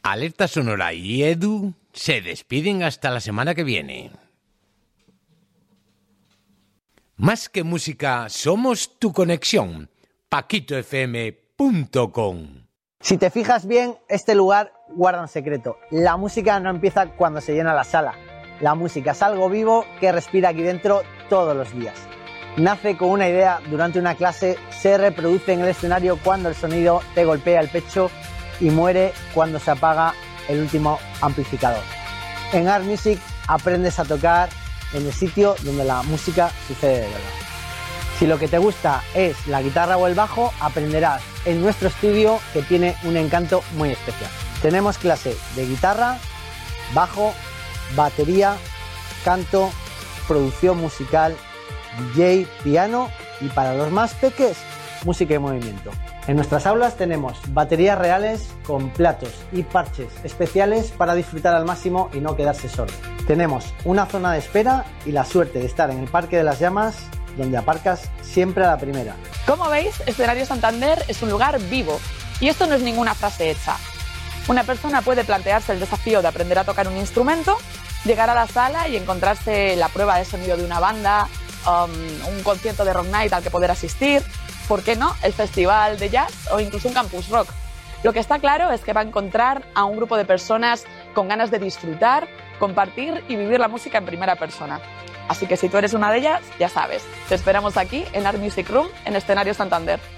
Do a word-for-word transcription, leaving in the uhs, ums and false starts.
Alerta Sonora y Edu se despiden hasta la semana que viene. Más que música, somos tu conexión. paquito f m punto com. Si te fijas bien, este lugar guarda un secreto. La música no empieza cuando se llena la sala. La música es algo vivo que respira aquí dentro todos los días. Nace con una idea durante una clase, se reproduce en el escenario cuando el sonido te golpea el pecho y muere cuando se apaga el último amplificador. En Art Music aprendes a tocar en el sitio donde la música sucede de verdad. Si lo que te gusta es la guitarra o el bajo, aprenderás en nuestro estudio, que tiene un encanto muy especial. Tenemos clase de guitarra, bajo, batería, canto, producción musical, D J, piano y para los más peques, música y movimiento. En nuestras aulas tenemos baterías reales con platos y parches especiales para disfrutar al máximo y no quedarse sordo. Tenemos una zona de espera y la suerte de estar en el Parque de las Llamas, donde aparcas siempre a la primera. Como veis, Escenario Santander es un lugar vivo y esto no es ninguna frase hecha. Una persona puede plantearse el desafío de aprender a tocar un instrumento, llegar a la sala y encontrarse la prueba de sonido de una banda, um, un concierto de rock night al que poder asistir, ¿por qué no?, el festival de jazz o incluso un campus rock. Lo que está claro es que va a encontrar a un grupo de personas con ganas de disfrutar, compartir y vivir la música en primera persona. Así que si tú eres una de ellas, ya sabes, te esperamos aquí en Art Music Room en Escenario Santander.